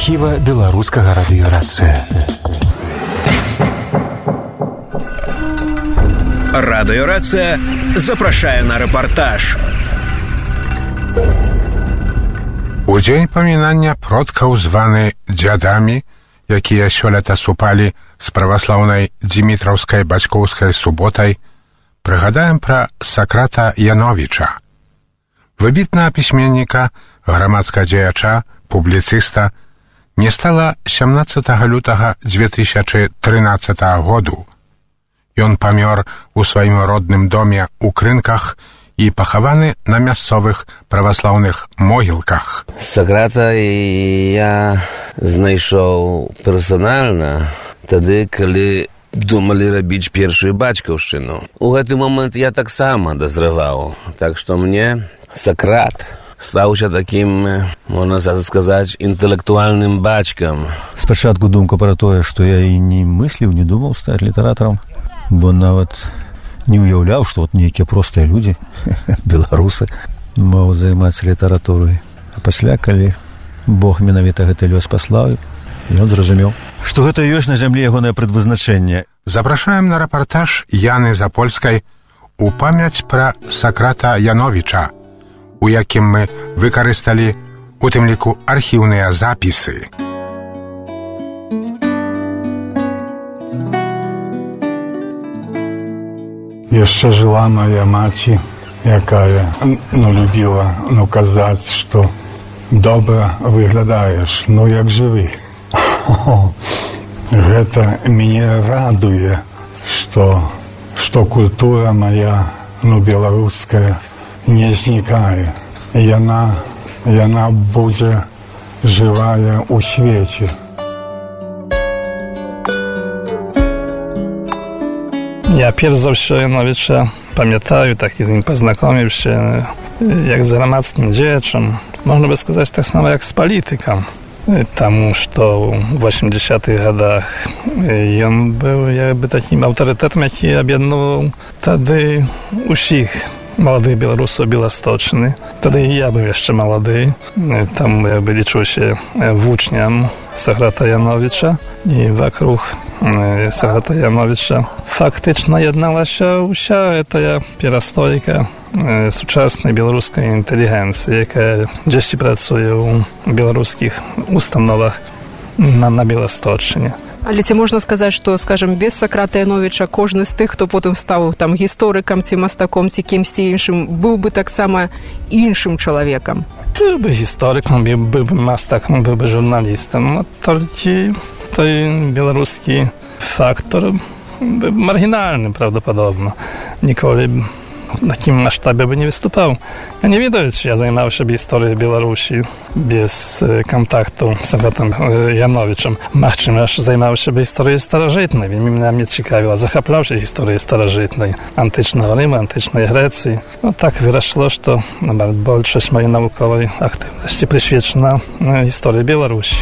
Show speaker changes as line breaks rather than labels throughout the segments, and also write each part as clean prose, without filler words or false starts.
архіва беларускага радыёрацыя.
Радыёрацыя запрашае на рэпартаж.
У дзень памінання продкаў, званы дзядамі, якія сёлета супалі з праваслаўнай дзімітраўскай бацькоўскай суботай, прыгадаем пра Сакрата Яновіча, выбітнага пісьменніка, грамадскага дзеяча, публіцыста. Не стала 17 лютага 2013 году. Ён памёр у сваім родным доме ў Крынках і пахаваны на мясцовых праваслаўных могілках.
Сакрата я знайшоў персанальна тады, калі думалі рабіць першую бацькаўшчыну. У гэты момант я таксама дазраваў, так што мне Сакрат стаўся такім, можна сказаць, інтэлектуальным бацькам.
Спачатку думка пра тое, што я і не мысліў, не думаў стаць літаратарам, бо нават не ўяўляў, што вот нейкія простыя людзі, беларусы, могуць займацца літаратурай. А пасля, калі Бог менавіта гэты лёс паслаў, ён зразумеў, што гэта ёсць на зямлі ягонае прадвызначэнне.
Запрашаем на рэпартаж Яны Запольскай у памяць пра Сакрата Яновіча, у якім мы выкарысталі у тым ліку архіўныя запісы.
Яшчэ жыла моя маці, якая любіла казаць, што добра выглядаеш, як жывы. Гэта мяне радуе, што культура моя, беларуская, не знікае. Яна будзе жывая ў свеце.
Я перш за ўсё Яновіча памятаю, так і з ім пазнакоміўся як з грамадскім дзеячам, можна бы сказаць, так само як з палітыкам, таму што ў 80-х гадах ён быў такім аўтарытэтам, які аб'яднуваў тады усіх маладых беларусаў Беласточны. Тады я быў яшчэ малады, там я лічуся вучням Сакрата Яновіча, і вакруг Сакрата Яновіча фактычна ядналася ўся гэтая перастройка сучаснай беларускай інтэлігенцыі, якая дзесьці працуе ў беларускіх установах на Беласточыне.
Але ці можна сказаць, што, скажам, без Сакрата Яновіча кожны з тых, хто потым стаў там гісторыкам ці мастаком ці кімсьці іншым, быў бы таксама іншым чалавекам?
Быў бы гісторыкам, быў бы мастаком, быў бы журналістам. Толькі той беларускі фактор быў маргінальны, правдападобна. Ніколі в такім маштабе бы не выступаў. Я не ведаю, ці я займаўся б гісторыяй Беларусі без кантакту з Сакратам Яновічам. Магчыма, займаўся б гісторыяй старажытнай. Мяне цікавіла, захапляўся гісторыяй старажытнай, антычнага Рыма, антычнай Грэцыі. Так вырашла, што большасць маёй навуковай актыўнасці прысвечана гісторыі Беларусі.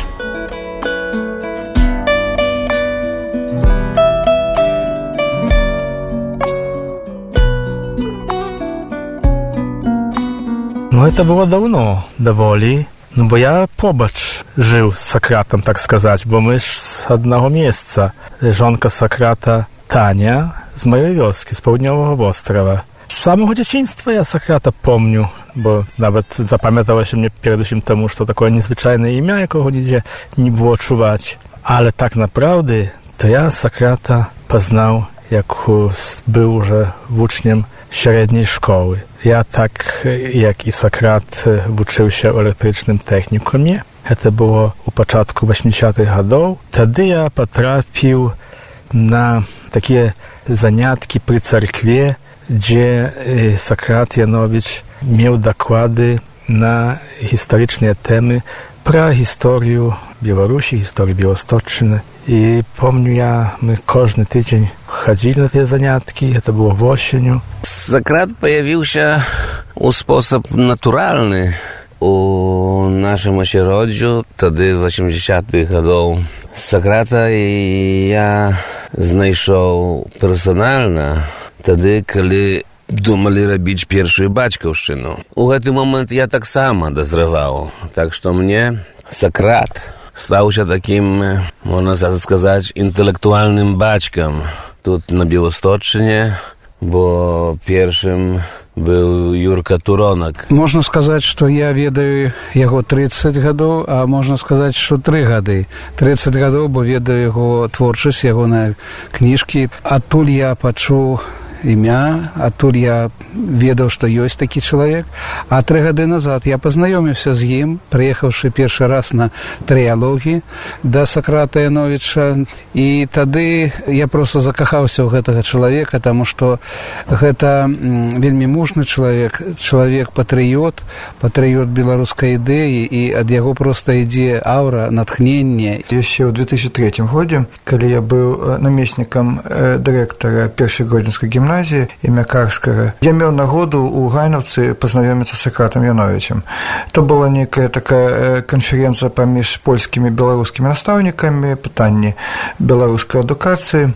Это было давно даволі, бо я побач жыў з Сакратам, так сказаць, бо мы ж з аднаго месца. Жонка Сакрата Таня з маёй вёскі, з паўднёвага вострава. З самого дзяцінства я Сакрата помню, бо нават запамяталася мне перадусім таму, што такое незвычайнае імя, якога нідзе не было чуваць. Але так напраўды, то я Сакрата пазнаў, як быў уже вучнем сярэдняй школы. Я так, як і Сакрат, вучыўся ў электрычным тэхнікуме. Гэта было ў пачатку 80-х гадоў. Тады я патрапіў на такія заняткі пры царкве, дзе Сакрат Яновіч меў даклады на гістарычныя тэмы пра гісторыю Беларусі, гісторыю Беласточчыны. І помню мы кожны тыдзень хадзілі на тыя заняткі, гэта было восенню.
Сакрат паявіўся у спосаб натуральны у нашым асяроддзю, тады 80-х гадоў. Сакрата я знайшоў персанальна тады, калі думалі рабіць першую бацькаўшчыну. У гэты момант я таксама дазраваў, так што мне Сакрат стаўся такім, можна сказаць, інтэлектуальным бацькам тут на Беласточчыне, бо першым быў Юрка Туронак.
Можна сказаць, што я ведаю яго 30 гадоў, а можна сказаць, што 3 гады. 30 гадоў, бо ведаю яго творчасць, ягоныя кніжкі. Адтуль я пачуў імя, адтуль я ведаў, што ёсць такі чалавек. А 3 гады назад я пазнаёміўся з ім, прыехаўшы першы раз на трыялогі да Сакрата Яновіча. І тады я проста закахаўся ў гэтага чалавека, таму што гэта вельмі мужны чалавек, чалавек-патрыёт, патрыёт беларускай ідэі, і ад яго проста ідзе аўра, натхненне.
Яшчэ ў 2003 годзе, калі я быў намеснікам дырэктара першай гродзенскай гімназіі імя Карскага, я меў нагоду ў Гайнаўцы пазнаёміцца з Сакратам Яновічам. То была некая такая канферэнцыя паміж польскімі і беларускімі настаўнікамі, пытанні беларускай адукацыі,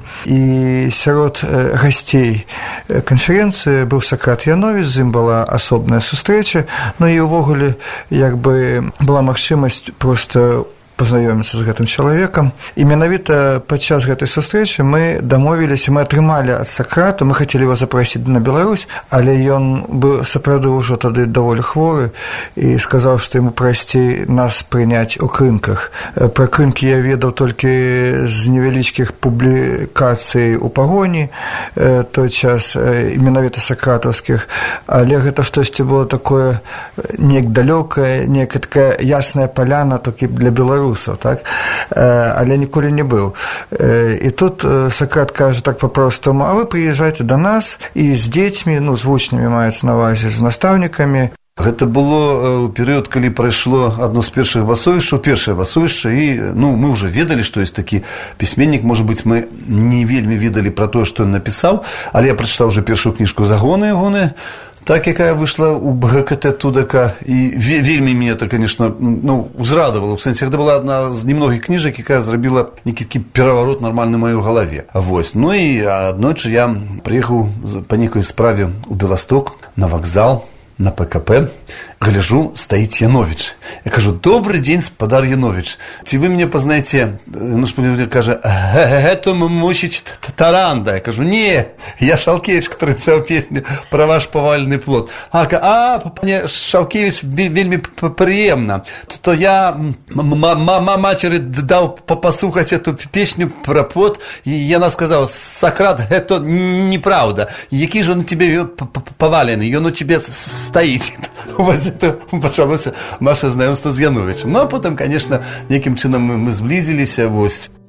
і сярод гасцей канферэнцыі быў Сакрат Яновіч, з ім была асобная сустрэча, ну і ўвогуле як бы была магчымасць проста пазнаёміцца з гэтым чалавекам. І менавіта падчас гэтай сустрэчы мы дамовіліся, мы атрымалі ад Сакрата, мы хацелі его запрасіць на Беларусь, але ён быў сапраўды ўжо тады даволі хворы і сказаў, што яму прасцей нас прыняць у крынках. Пра крынкі я ведаў толькі з невялічкіх публікацый у пагоні той час, менавіта сакратаўскіх, але гэта штосьці было такое неяк далёкае, неяк такая ясная паляна толькі для беларусаў, так? Але ніколі не быў. І тут Сакрат кажа так па-простаму: а вы прыязджайце да нас і з дзецьмі, ну, з вучнямі маецца на ўвазе, з настаўнікамі.
Гэта было ў перыяд, калі прайшло адно з першых басовішчаў, першае басовішча, і ну, мы ўжо ведалі, што ёсць такі пісьменнік, можа быць, мы не вельмі ведалі пра тое, што ён напісаў, але я прачытаў уже першую кніжку «Загоны ягоны», так, якая выйшла ў БГКТ Тудака, і вельмі мяне это, конечно, ну, узрадавала, у сэнсе, гэта была адна з немногіх кніжак, якая зрабіла нейкі пераварот нармальны ў маёй галаве. Вось. Ну і аднойчы я прыехаў па нейкай справе ў Беласток на вакзал, на ПКП, гляжу, стаіць Яновіч. Я кажу: добрый дзень, спадар Яновіч. Ці вы мяне пазнаеце? Ну, спадар кажа: гэта мусіць Таранда. Я кажу: не, я Шалкевич, который писал песню про ваш поваленный плод. Пане Шалкевич, вельмі прыемна. То я матери дал послухать эту песню про плод, и яна сказала: Сократ, это неправда. Які же он тебе поваленый, он у тебе стоит. Вось это пачалося наше знаёмство з Яновічем. Ну, а потым, конечно, некім чынам мы зблізіліся, вось.